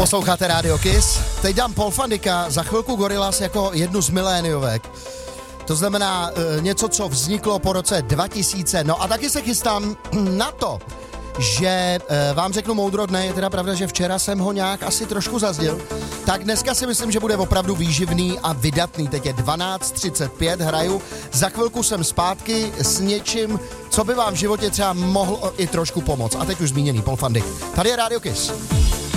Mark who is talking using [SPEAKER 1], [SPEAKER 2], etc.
[SPEAKER 1] Posloucháte Radio Kiss. Teď dám Paul van Dyka, za chvilku Gorillaz jako jednu z miléniovek. To znamená něco, co vzniklo po roce 2000. No a taky se chystám na to, že vám řeknu moudro dne. Je teda pravda, že včera jsem ho nějak asi trošku zazděl. Tak dneska si myslím, že bude opravdu výživný a vydatný. Teď je 12:35, hraju. Za chvilku jsem zpátky s něčím, co by vám v životě třeba mohlo i trošku pomoct. A teď už zmíněný Paul van Dyk. Tady je Radio Kiss.